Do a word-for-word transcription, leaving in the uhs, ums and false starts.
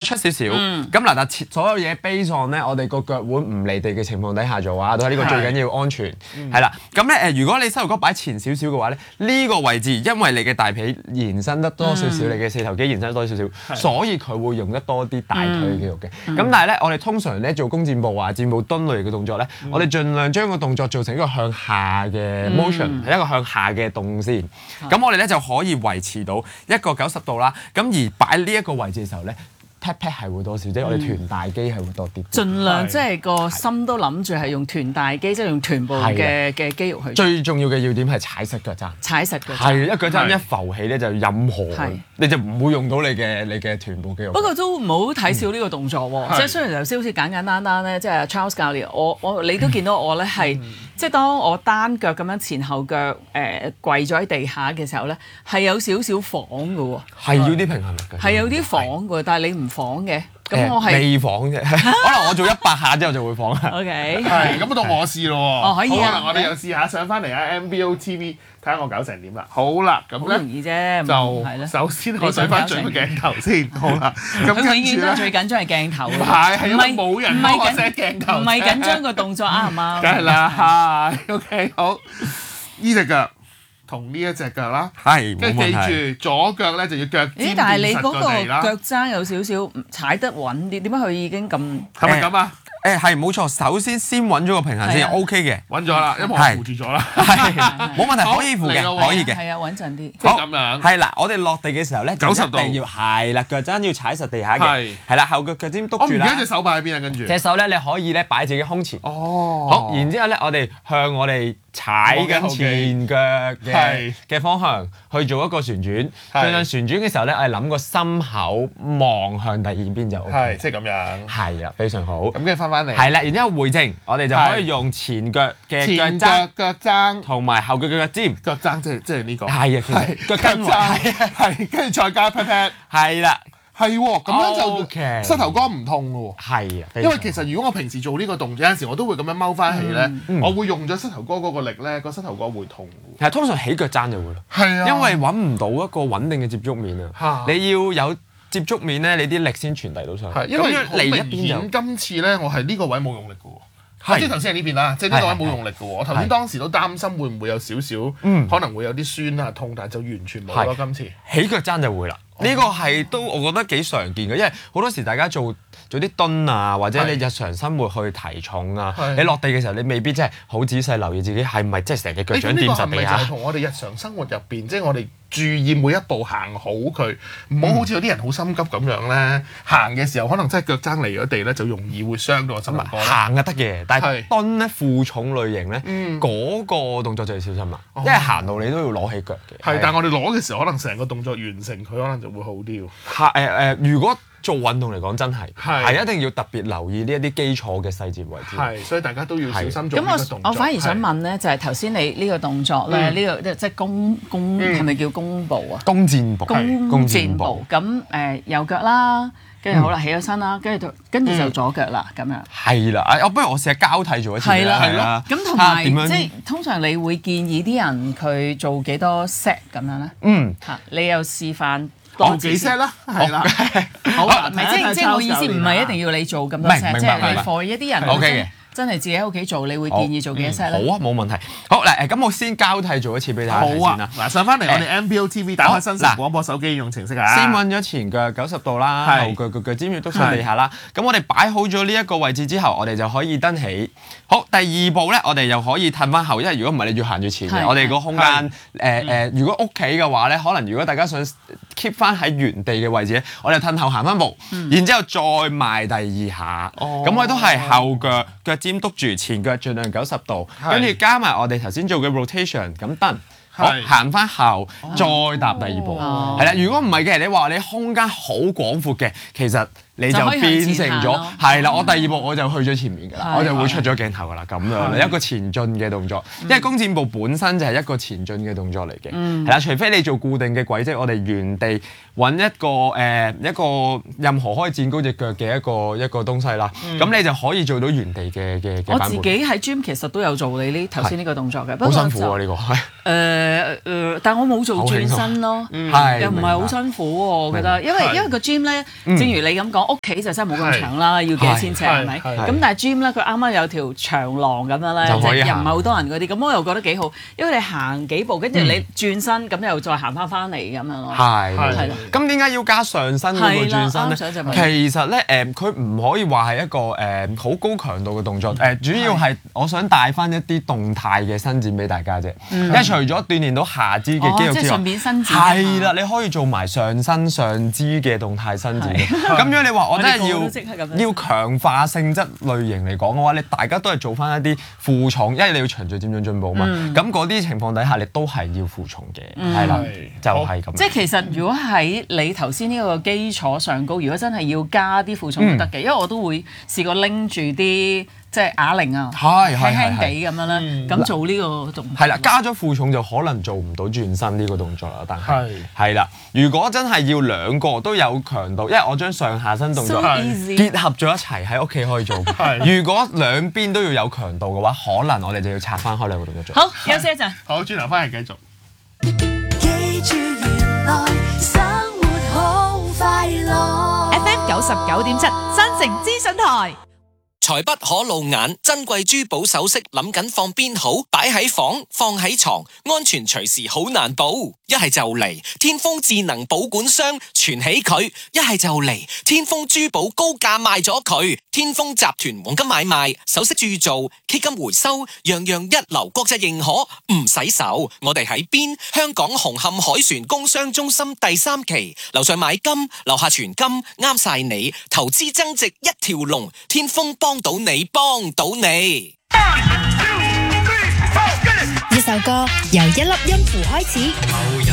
出少少。咁嗱，但所有嘢 base on 咧，我哋個腳腕唔離地嘅情況底下做啊，都係呢個最緊要安全。係啦，咁咧誒，如果你膝頭哥擺前少少嘅話咧，呢個位置因為你嘅大髀延伸得多少少，你嘅四頭肌延伸得多少少，所以佢會用得多啲大腿嘅肌肉嘅。咁但係咧，我哋通常咧做弓箭步啊、箭步蹲類嘅動作咧，我哋盡量將個動作做成一個向下嘅 motion，係一個向下嘅動先。咁我哋咧就可以維持到一個九十度啦。咁而擺呢一個位置嘅時候咧，pat pat 係會多少，即係我哋臀大肌係會多啲。盡量即係個心都諗住係用臀大肌，即係用臀部嘅嘅肌肉去。 最重要嘅要點係踩實腳踭。 踩實腳踭。 係一腳踭一浮起咧，就任何你就唔會用到你嘅你嘅臀部肌肉。 不過都唔好睇少呢個動作喎，即係雖然頭先好似簡簡單單咧，即係 Charles 教練，我我你都見到我咧係。即係當我單腳咁樣前後腳誒、呃、跪咗喺地下嘅時候咧，係有少少晃嘅喎。 係要啲平衡力嘅。係有啲晃嘅，但係你唔晃嘅，咁我係未晃啫。可能我做一百下之後就會晃啦。 OK， 係咁到我試咯喎。 哦，可以啊。 可能我哋又試下上翻嚟啊 M B O T V 睇下我搞成點啦。好啦，咁咧好容易啫， 就首先我上翻最個鏡頭先。好啦，咁跟住咧最緊張係鏡頭。 唔係，係因為冇人幫我 set 鏡頭。 唔係緊張個動作啱唔啱？ 梗係啦，係 OK 好。呢隻腳同呢一隻腳啦， 係跟住記住左腳咧就要腳尖但係你嗰個地啦。 腳踭有少少踩得穩啲，點解佢已經咁？ 係咪咁啊？ 誒係冇錯，首先先揾咗個平衡先 ，OK 嘅， 揾咗啦，因為我扶住咗啦， 係冇問題，可以扶嘅，可以嘅， 係啊，穩陣啲。 即係咁樣。 係啦，我哋落地嘅時候咧， 九十度一定要係啦，腳踭要踩實地下嘅，係啦，後腳腳尖篤住啦。 我唔記得隻手擺喺邊啊，跟住。 隻手咧，你可以咧擺自己胸前。 哦。 好，然之後咧，我哋向我哋踩緊前腳嘅嘅方向去做一個旋轉。盡量旋轉嘅時候咧，我哋諗個心口望向第二邊就 OK。 係，即係咁樣。 係啊，非常好。咁跟住翻返嚟。 係啦，然之後回正，我哋就可以用前腳嘅腳踭、 腳踭同埋後腳嘅腳尖。 腳踭即係即係呢個。 係啊，係腳跟係係，跟住再加 pat pat。 係啦。 係喎，咁樣就膝頭哥唔痛咯喎。 係啊， 因為其實如果我平時做呢個動作，有陣時我都會咁樣踎翻起咧，我會用咗膝頭哥嗰個力咧，個膝頭哥會痛嘅。 係通常起腳踭就會咯。係啊。因為揾唔到一個穩定嘅接觸面啊。你要有接觸面咧，你啲力先傳遞到上去。 係，因為好明顯今次咧，我係呢個位冇用力嘅喎。即係頭先係呢邊啦，即係呢個位冇用力嘅喎。我頭先當時都擔心會唔會有少少，可能會有啲酸啊痛，但係就完全冇咯。今次起腳踭就會啦。呢個係都我覺得幾常見嘅，因為好多時大家做做啲蹲啊，或者你日常生活去提重啊，你落地嘅時候你未必真係好仔細留意自己係咪即係成隻腳掌掂實地啊。 呢個係咪就係同我哋日常生活入邊，即係我哋注意每一步行好佢，唔好好似有啲人好心急咁樣咧，行嘅時候可能真係腳踭離咗地咧，就容易會傷到個膝頭哥。 行啊得嘅，但係蹲咧負重類型咧，嗰個動作就要小心啦，因為行路你都要攞起腳嘅。 係，但係我哋攞嘅時候，可能成個動作完成，佢可能就會好啲喎。 係誒誒，如果做運動嚟講，真係係一定要特別留意呢一啲基礎嘅細節位置。 係，所以大家都要小心做呢個動作。 咁我我反而想問咧，就係頭先你呢個動作咧，呢個即係弓弓係咪叫弓步啊？ 弓箭步。 弓箭步。咁誒右腳啦，跟住好啦，起咗身啦，跟住跟住就左腳啦，咁樣。 係啦，誒，我不如我試下交替做一次啦。 係啦， 係啦。 咁同埋即係通常你會建議啲人佢做幾多 set 咁樣咧？嗯。嚇，你又示範。 做幾 set 啦，係啦， 好啊，唔係即係即係我意思，唔係一定要你做咁多 set，即係你 for 一啲人 OK 嘅， 真係自己喺屋企做，你會建議做幾多 set 咧？ 好啊，冇問題。好嗱，誒咁我先交替做一次俾大家睇先啦。 嗱，上翻嚟我哋 M B O T V 打開新城廣播手機應用程式啊。 先揾咗前腳九十度啦，後腳腳腳尖要篤上地下啦。咁我哋擺好咗呢一個位置之後，我哋就可以蹬起。好，第二步咧，我哋又可以褪翻後，因為如果唔係你要行住前嘅，我哋個空間誒誒，如果屋企嘅話咧，可能如果大家想 keep 翻喺原地嘅位置咧，我哋褪後行翻步，然之後再邁第二下。咁我哋都係後腳腳尖篤住，前腳盡量九十度，跟住加埋我哋頭先做嘅 rotation 咁蹬。好，行翻後再踏第二步，係啦。如果唔係嘅，你話你空間好廣闊嘅，其實你就變成咗係啦。我第二步我就去咗前面㗎啦，我就會出咗鏡頭㗎啦。咁樣一個前進嘅動作，因為弓箭步本身就係一個前進嘅動作嚟嘅，係啦。除非你做固定嘅軌跡，我哋原地揾一個誒一個任何可以墊高隻腳嘅一個一個東西啦，咁你就可以做到原地嘅嘅嘅版本。 我自己喺 gym 其實都有做你呢頭先呢個動作嘅， 好辛苦啊呢個係。 誒誒，但我冇做轉身咯，又唔係好辛苦喎，我覺得，因為因為個 gym 咧，正如你咁講， 屋企就真係冇咁長啦，要幾千尺係咪？咁但係 gym 咧，佢啱啱有條長廊咁樣咧，就係又唔係好多人嗰啲，咁我又覺得幾好，因為你行幾步，跟住你轉身，咁又再行翻翻嚟咁樣咯。 係係啦。 咁點解要加上身嗰個轉身咧？其實咧誒，佢唔可以話係一個誒好高強度嘅動作，誒主要係我想帶翻一啲動態嘅伸展俾大家啫。因為除咗鍛鍊到下肢嘅肌肉之外， 順便伸展係啦，你可以做埋上身上肢嘅動態伸展。咁樣你話我真係要要強化性質類型嚟講嘅話，你大家都係做翻一啲負重，因為你要循序漸進進步嘛。咁嗰啲情況底下，你都係要負重嘅，係啦，就係咁。 即係其實如果喺你頭先呢個基礎上高，如果真係要加啲負重都得嘅，因為我都會試過拎住啲。即係啞鈴啊，輕輕地咁樣咧，咁做呢個動作。 係啦，加咗負重就可能做唔到轉身呢個動作啦。但係係啦，如果真係要兩個都有強度，因為我將上下身動作結合咗一齊喺屋企可以做。如果兩邊都要有強度嘅話，可能我哋就要拆翻開兩個動作做。 好，休息一陣。 好，轉頭翻嚟繼續。 記住原來生活好快樂。F M 九十九點七，新城資訊台。 財不可露眼，珍貴珠寶首飾諗緊放邊好？擺喺房，放喺床，安全隨時好難保。一係就嚟天豐智能保管箱存起佢，一係就嚟天豐珠寶高價賣咗佢。天豐集團黃金買賣、首飾鑄造、基金回收，樣樣一流，國際認可，唔使愁。我哋喺邊？香港紅磡海船工商中心第三期，樓上買金，樓下存金，啱晒你。投資增值一條龍，天豐幫到你，幫到你。 呢首歌由一粒音符開始。